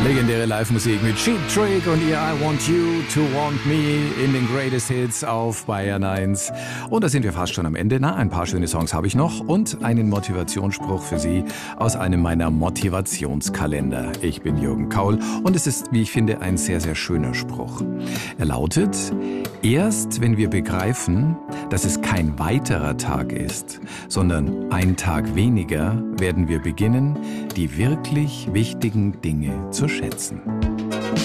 Legendäre Live-Musik mit Cheap Trick und ihr I Want You to Want Me in den Greatest Hits auf Bayern 1. Und da sind wir fast schon am Ende. Na, ein paar schöne Songs habe ich noch und einen Motivationsspruch für Sie aus einem meiner Motivationskalender. Ich bin Jürgen Kaul und es ist, wie ich finde, ein sehr, sehr schöner Spruch. Er lautet: Erst wenn wir begreifen, dass es kein weiterer Tag ist, sondern ein Tag weniger, werden wir beginnen, die wirklich wichtigen Dinge zu schätzen.